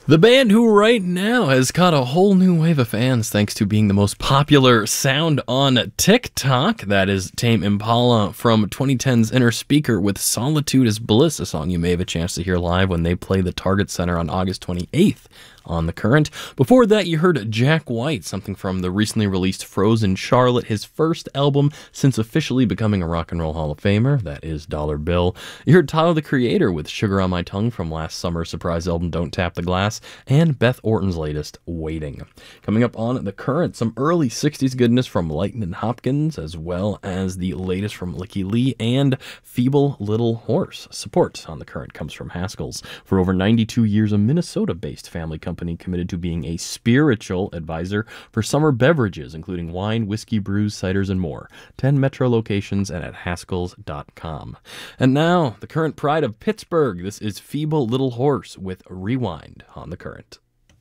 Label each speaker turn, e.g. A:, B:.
A: The band who right now has caught a whole new wave of fans thanks to being the most popular sound on TikTok. That is Tame Impala from 2010's Inner Speaker with Solitude is Bliss, a song you may have a chance to hear live when they play the Target Center on August 28th on The Current. Before that, you heard Jack White, something from the recently released Frozen Charlotte, his first album since officially becoming a Rock and Roll Hall of Famer. That is Dollar Bill. You heard Tyler, the Creator, with Sugar on My Tongue from last summer's surprise album Don't Tap the Glass, and Beth Orton's latest, Waiting. Coming up on The Current, some early 60s goodness from Lightnin' Hopkins, as well as the latest from Licky Lee and Feeble Little Horse. Support on The Current comes from Haskell's. For over 92 years, a Minnesota-based family company committed to being a spiritual advisor for summer beverages, including wine, whiskey, brews, ciders, and more. 10 metro locations and at haskells.com. And now, the current pride of Pittsburgh. This is Feeble Little Horse with Rewind on The Current.